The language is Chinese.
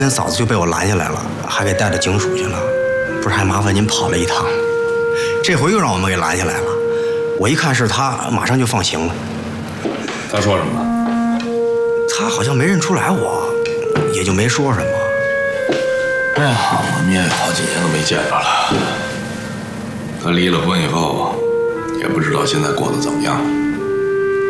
那嫂子就被我拦下来了，还给带到警署去了，不是还麻烦您跑了一趟。这回又让我们给拦下来了，我一看是他，马上就放行了。 他说什么了？ 他好像没认出来我，也就没说什么。 哎呀，我们也好几年都没见着了。他离了婚以后，也不知道现在过得怎么样。